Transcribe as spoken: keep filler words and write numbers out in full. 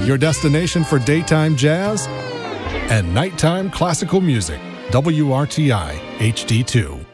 your destination for daytime jazz and nighttime classical music. W R T I H D two.